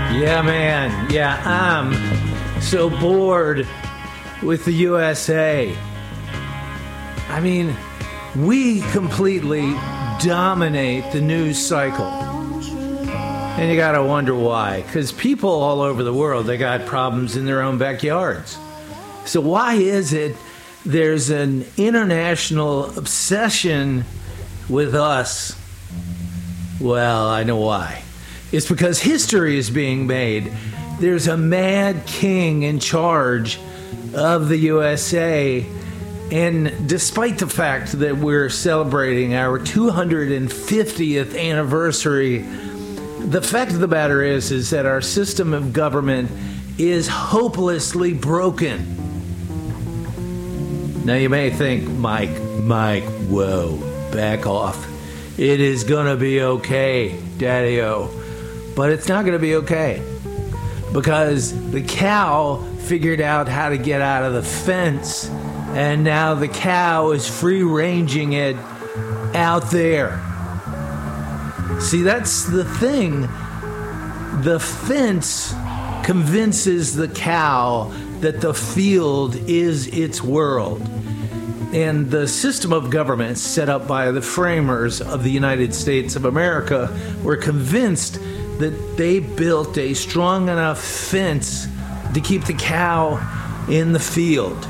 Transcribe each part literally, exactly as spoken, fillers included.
Yeah, man. Yeah, I'm so bored with the U S A. I mean, we completely dominate the news cycle. And you gotta wonder why. Because people all over the world, they got problems in their own backyards. So why is it there's an international obsession with us? Well, I know why. It's because history is being made. There's a mad king in charge of the U S A, and despite the fact that we're celebrating our two hundred fiftieth anniversary, the fact of the matter is, is that our system of government is hopelessly broken. Now you may think, Mike, Mike, whoa, back off. It is gonna be okay, Daddy-o. But it's not gonna be okay. Because the cow figured out how to get out of the fence, and now the cow is free-ranging it out there. See, that's the thing. The fence convinces the cow that the field is its world. And the system of government set up by the framers of the United States of America were convinced that they built a strong enough fence to keep the cow in the field.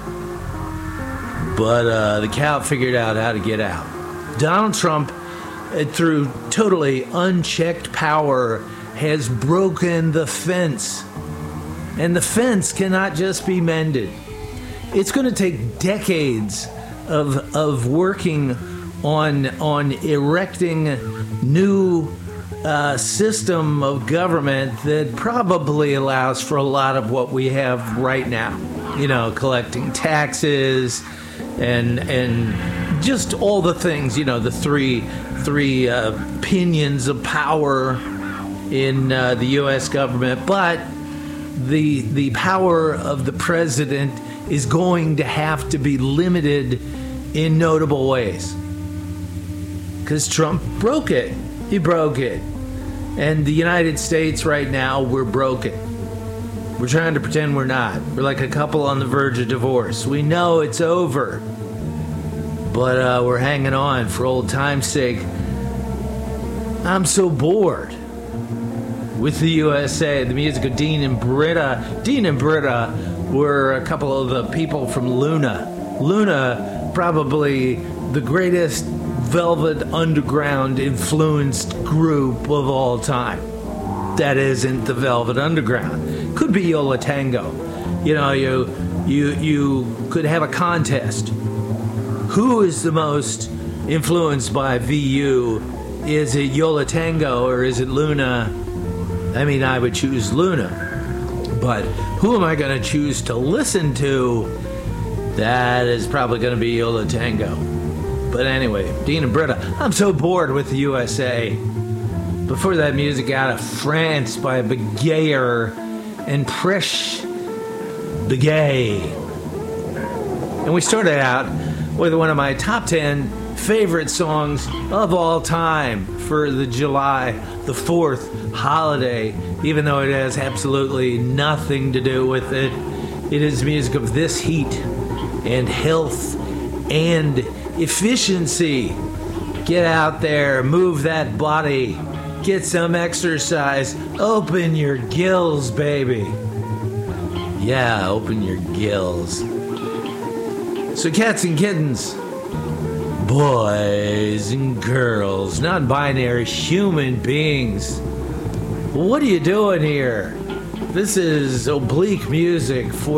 But uh, the cow figured out how to get out. Donald Trump, through totally unchecked power, has broken the fence. And the fence cannot just be mended. It's going to take decades of of working on on erecting new uh, system of government that probably allows for a lot of what we have right now. You know, collecting taxes and and just all the things. You know, the three three uh, pinions of power in uh, the U S government, but the the power of the president is going to have to be limited in notable ways. Because Trump broke it. He broke it. And the United States right now, we're broken. We're trying to pretend we're not. We're like a couple on the verge of divorce. We know it's over. But uh, we're hanging on for old time's sake. I'm so bored with the U S A. The music of Dean and Britta. Dean and Britta were a couple of the people from Luna. Luna, probably the greatest Velvet Underground influenced group of all time. That isn't the Velvet Underground. Could be Yo La Tengo. You know, you you you could have a contest. Who is the most influenced by V U? Is it Yo La Tengo or is it Luna? I mean, I would choose Luna. But who am I going to choose to listen to? That is probably going to be Yo La Tengo. But anyway, Dean and Britta, I'm so bored with the U S A. Before that, music out of France by Begayer and Presh Begay. And we started out with one of my top ten favorite songs of all time for the July the fourth holiday, even though it has absolutely nothing to do with it. It is music of This Heat and health and efficiency. Get out there, move that body, get some exercise, open your gills, baby. Yeah, open your gills. So cats and kittens, boys and girls, non-binary human beings, what are you doing here? This is Oblique Music for